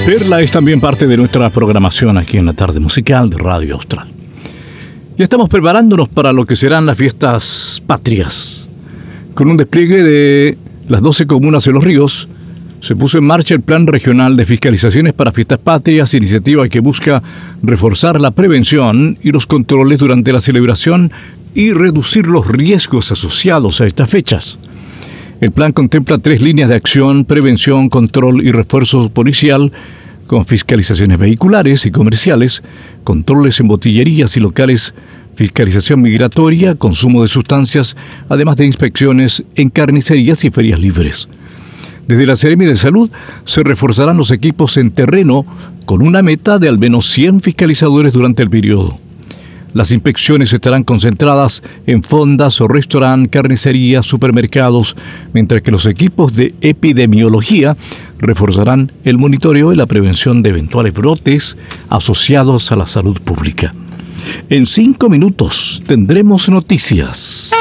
Perla es también parte de nuestra programación aquí en la tarde musical de Radio Austral. Ya estamos preparándonos para lo que serán las fiestas patrias. Con un despliegue de las 12 comunas de Los Ríos, se puso en marcha el Plan Regional de Fiscalizaciones para Fiestas Patrias, iniciativa que busca reforzar la prevención y los controles durante la celebración y reducir los riesgos asociados a estas fechas. El plan contempla 3 líneas de acción: prevención, control y refuerzo policial, con fiscalizaciones vehiculares y comerciales, controles en botillerías y locales, fiscalización migratoria, consumo de sustancias, además de inspecciones en carnicerías y ferias libres. Desde la Seremi de Salud se reforzarán los equipos en terreno con una meta de al menos 100 fiscalizadores durante el periodo. Las inspecciones estarán concentradas en fondas o restaurantes, carnicerías, supermercados, mientras que los equipos de epidemiología reforzarán el monitoreo y la prevención de eventuales brotes asociados a la salud pública. En 5 minutos tendremos noticias.